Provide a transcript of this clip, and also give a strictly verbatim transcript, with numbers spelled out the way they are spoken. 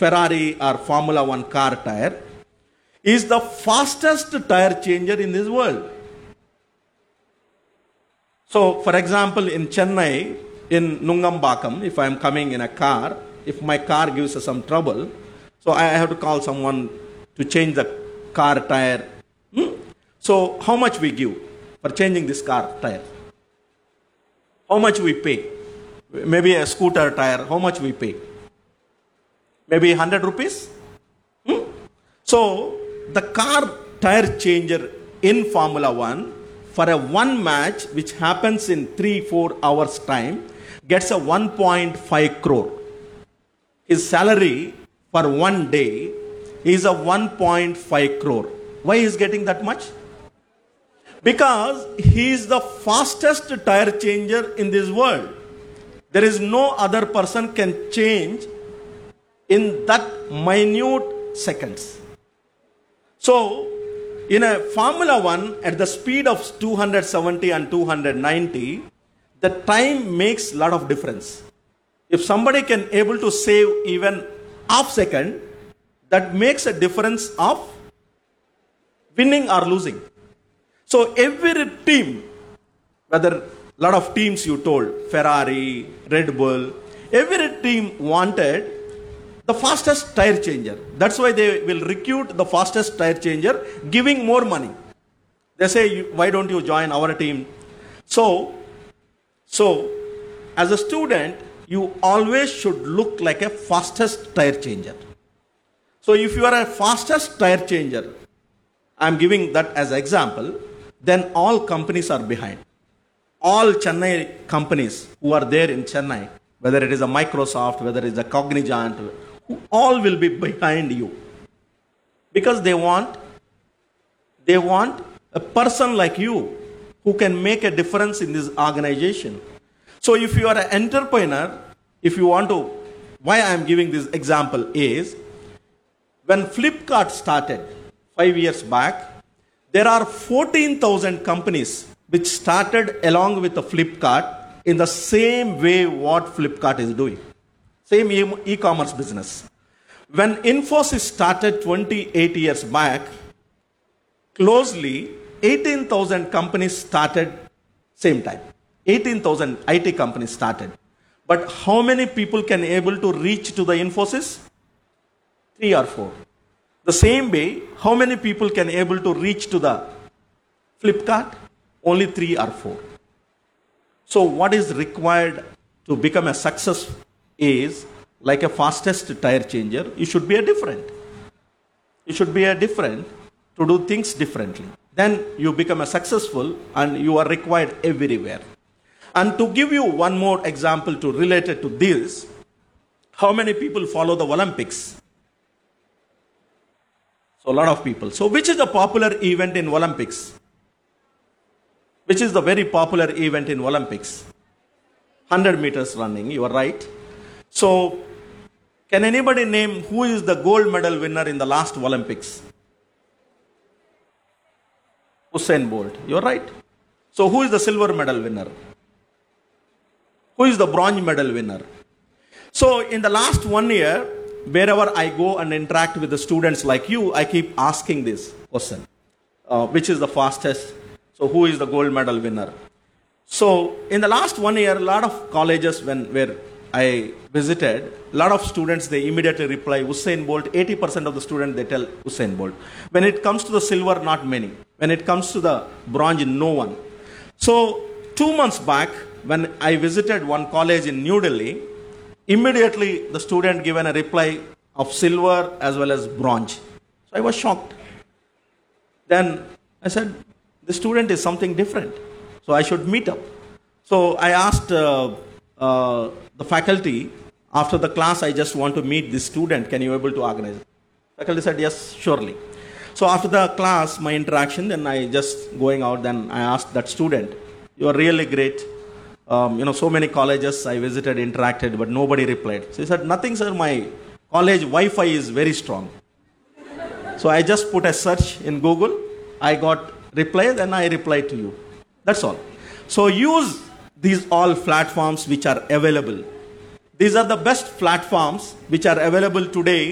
Ferrari or Formula One car tire, is the fastest tire changer in this world. So, for example, in Chennai, in Nungambakam, if I am coming in a car, if my car gives us some trouble, so I have to call someone to change the car tire. Hmm? So, how much we give for changing this car tire? How much we pay? Maybe a scooter tire, how much we pay? Maybe one hundred rupees? Hmm? So, the car tire changer in Formula One, for a one match which happens in three to four hours time, gets a one point five crore. His salary for one day is a one point five crore. Why is getting that much? Because he is the fastest tire changer in this world. There is no other person can change in that minute seconds. So, in a Formula One, at the speed of two hundred seventy and two hundred ninety, the time makes a lot of difference. If somebody can able to save even half second, that makes a difference of winning or losing. So every team, whether a lot of teams you told, Ferrari, Red Bull, every team wanted the fastest tire changer. That's why they will recruit the fastest tire changer, giving more money. They say, why don't you join our team? So, so as a student, you always should look like a fastest tire changer. So if you are a fastest tire changer, I am giving that as an example, then all companies are behind. All Chennai companies who are there in Chennai, whether it is a Microsoft, whether it is a Cognizant, who all will be behind you. Because they want, they want a person like you who can make a difference in this organization. So if you are an entrepreneur, if you want to, why I am giving this example is, when Flipkart started five years back, there are fourteen thousand companies which started along with the Flipkart in the same way what Flipkart is doing. Same e-commerce business. When Infosys started twenty-eight years back, closely eighteen thousand companies started same time. eighteen thousand I T companies started. But how many people can able to reach to the Infosys? Three or four. The same way, how many people can able to reach to the Flipkart? Only three or four. So what is required to become a success is, like a fastest tire changer, you should be a different. You should be a different to do things differently. Then you become a successful and you are required everywhere. And to give you one more example to relate it to this, how many people follow the Olympics? So a lot of people. So which is the popular event in Olympics? Which is the very popular event in Olympics? one hundred meters running, you are right. So can anybody name who is the gold medal winner in the last Olympics? Usain Bolt, you are right. So who is the silver medal winner? Who is the bronze medal winner? So in the last one year, wherever I go and interact with the students like you, I keep asking this question. Uh, which is the fastest? So who is the gold medal winner? So in the last one year, a lot of colleges when where I visited, a lot of students, they immediately reply Usain Bolt. eighty percent of the students, they tell Usain Bolt. When it comes to the silver, not many. When it comes to the bronze, no one. So two months back, when I visited one college in New Delhi, immediately the student given a reply of silver as well as bronze. So I was shocked. Then I said, the student is something different. So I should meet up. So I asked uh, uh, the faculty, after the class, I just want to meet this student. Can you able to organize it? Faculty said, yes, surely. So after the class, my interaction, then I just going out, then I asked that student, you are really great. Um, you know, so many colleges I visited, interacted, but nobody replied. So he said, nothing, sir, my college Wi-Fi is very strong. So I just put a search in Google. I got reply, then I replied to you. That's all. So use these all platforms which are available. These are the best platforms which are available today